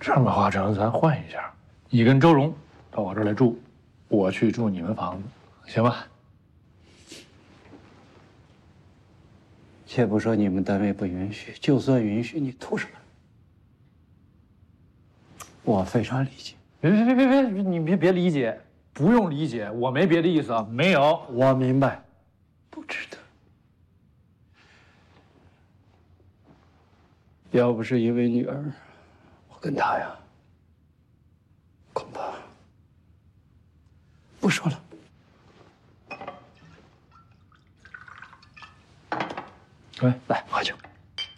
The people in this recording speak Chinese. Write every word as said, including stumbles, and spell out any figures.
这么话成，咱换一下，你跟周荣到我这儿来住，我去住你们房子，行吧？ 且不说你们单位不允许，就算允许，你图什么？我非常理解。 别别别别别，你别别理解，不用理解，我没别的意思啊，没有。 我明白，不值得。要不是因为女儿，我跟他呀，恐怕不说了。 来来，喝酒。